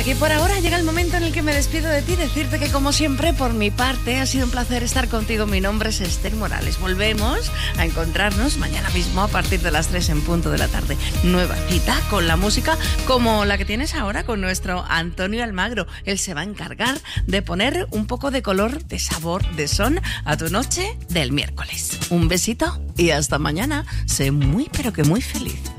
Y por ahora llega el momento en el que me despido de ti, decirte que como siempre, por mi parte, ha sido un placer estar contigo. Mi nombre es Esther Morales. Volvemos a encontrarnos mañana mismo a partir de las 3 en punto de la tarde. Nueva cita con la música como la que tienes ahora con nuestro Antonio Almagro. Él se va a encargar de poner un poco de color, de sabor, de son a tu noche del miércoles. Un besito y hasta mañana. Sé muy pero que muy feliz.